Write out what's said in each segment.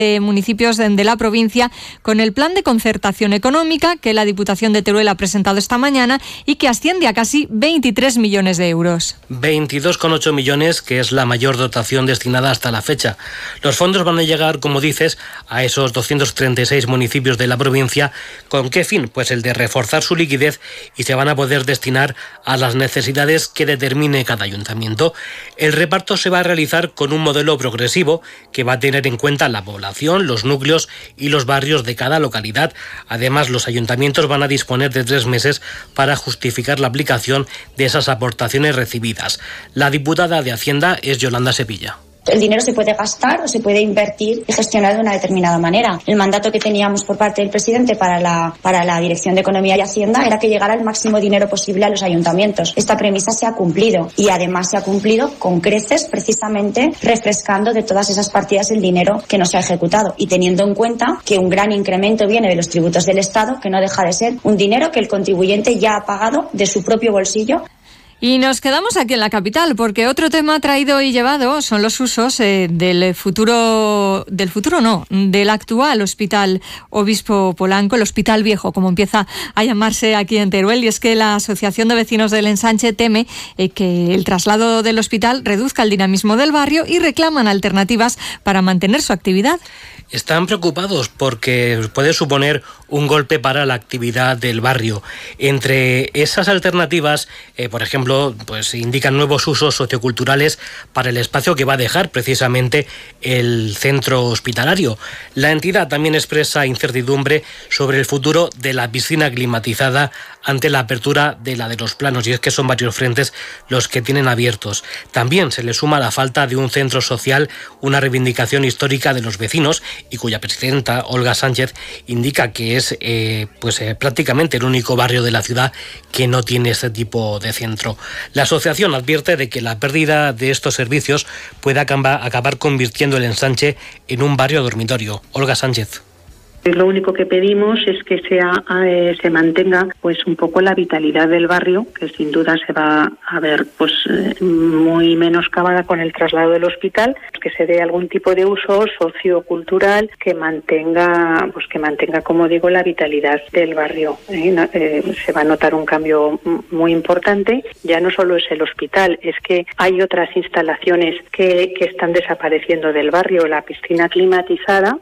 municipios de la provincia con el plan de concertación económica que la Diputación de Teruel ha presentado esta mañana y que asciende a casi 23 millones de euros. 22,8 millones, que es la mayor dotación destinada hasta la fecha. Los fondos van a llegar, como dices, a esos 236 municipios de la provincia. ¿Con qué fin? Pues el de reforzar su liquidez, y se van a poder destinar a las necesidades que determine cada ayuntamiento. El reparto se va a realizar con un modelo progresivo que va a tener en cuenta la población, los núcleos y los barrios de cada localidad. Además, los ayuntamientos van a disponer de 3 meses para justificar la aplicación de esas aportaciones recibidas. La diputada de Hacienda es Yolanda Sevilla. El dinero se puede gastar o se puede invertir y gestionar de una determinada manera. El mandato que teníamos por parte del presidente para la Dirección de Economía y Hacienda era que llegara el máximo dinero posible a los ayuntamientos. Esta premisa se ha cumplido, y además se ha cumplido con creces, precisamente refrescando de todas esas partidas el dinero que no se ha ejecutado, y teniendo en cuenta que un gran incremento viene de los tributos del Estado, que no deja de ser un dinero que el contribuyente ya ha pagado de su propio bolsillo. Y nos quedamos aquí en la capital, porque otro tema traído y llevado son los usos del actual Hospital Obispo Polanco, el Hospital Viejo, como empieza a llamarse aquí en Teruel. Y es que la Asociación de Vecinos del Ensanche teme que el traslado del hospital reduzca el dinamismo del barrio, y reclaman alternativas para mantener su actividad. Están preocupados porque puede suponer un golpe para la actividad del barrio. Entre esas alternativas, por ejemplo, pues indican nuevos usos socioculturales para el espacio que va a dejar precisamente el centro hospitalario. La entidad también expresa incertidumbre sobre el futuro de la piscina climatizada ante la apertura de la de los planos, y es que son varios frentes los que tienen abiertos. También se le suma la falta de un centro social, una reivindicación histórica de los vecinos, y cuya presidenta, Olga Sánchez, indica que es prácticamente el único barrio de la ciudad que no tiene este tipo de centro. La asociación advierte de que la pérdida de estos servicios puede acabar convirtiendo el Ensanche en un barrio dormitorio. Olga Sánchez. Lo único que pedimos es que se mantenga pues un poco la vitalidad del barrio, que sin duda se va a ver muy menoscabada con el traslado del hospital, que se dé algún tipo de uso sociocultural que mantenga, como digo, la vitalidad del barrio. Se va a notar un cambio muy importante. Ya no solo es el hospital, es que hay otras instalaciones que están desapareciendo del barrio, la piscina climatizada.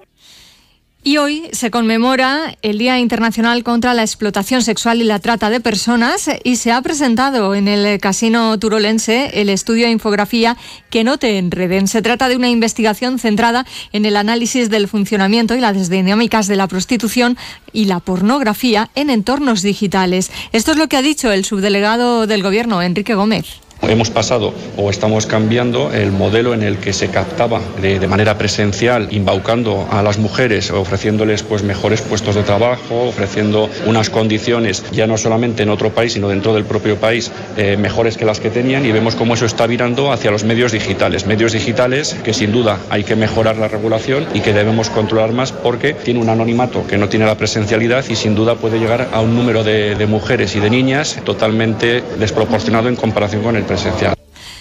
Y hoy se conmemora el Día Internacional contra la Explotación Sexual y la Trata de Personas, y se ha presentado en el Casino Turolense el estudio e infografía Que no te enreden. Se trata de una investigación centrada en el análisis del funcionamiento y las dinámicas de la prostitución y la pornografía en entornos digitales. Esto es lo que ha dicho el subdelegado del Gobierno, Enrique Gómez. Hemos pasado o estamos cambiando el modelo en el que se captaba de manera presencial, embaucando a las mujeres, ofreciéndoles mejores puestos de trabajo, ofreciendo unas condiciones ya no solamente en otro país, sino dentro del propio país, mejores que las que tenían, y vemos cómo eso está virando hacia los medios digitales que sin duda hay que mejorar la regulación y que debemos controlar más, porque tiene un anonimato que no tiene la presencialidad y sin duda puede llegar a un número de mujeres y de niñas totalmente desproporcionado en comparación con el presencial.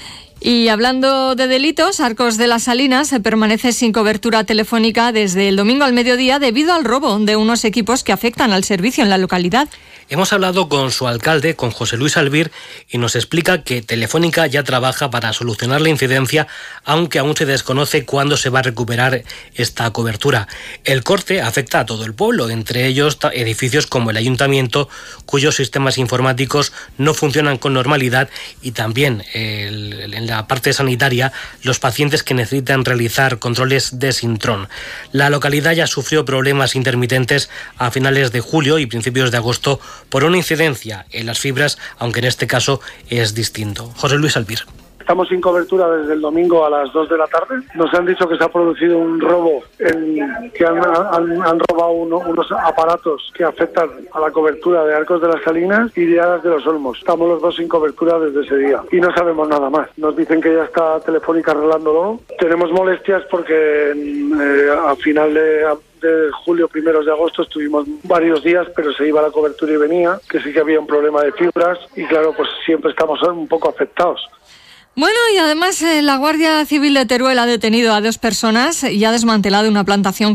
Y hablando de delitos, Arcos de las Salinas permanece sin cobertura telefónica desde el domingo al mediodía debido al robo de unos equipos que afectan al servicio en la localidad. Hemos hablado con su alcalde, con José Luis Albir, y nos explica que Telefónica ya trabaja para solucionar la incidencia, aunque aún se desconoce cuándo se va a recuperar esta cobertura. El corte afecta a todo el pueblo, entre ellos edificios como el Ayuntamiento, cuyos sistemas informáticos no funcionan con normalidad, y también en la parte sanitaria, los pacientes que necesitan realizar controles de Sintrón. La localidad ya sufrió problemas intermitentes a finales de julio y principios de agosto por una incidencia en las fibras, aunque en este caso es distinto. José Luis Albir. Estamos sin cobertura desde el domingo a las 2 de la tarde. Nos han dicho que se ha producido un robo, que han robado unos aparatos que afectan a la cobertura de Arcos de las Salinas y de Aras de los Olmos. Estamos los dos sin cobertura desde ese día y no sabemos nada más. Nos dicen que ya está Telefónica arreglándolo. Tenemos molestias porque a final de julio, primeros de agosto, estuvimos varios días, pero se iba la cobertura y venía, que sí que había un problema de fibras y claro, pues siempre estamos un poco afectados. Bueno, y además la Guardia Civil de Teruel ha detenido a 2 personas y ha desmantelado una plantación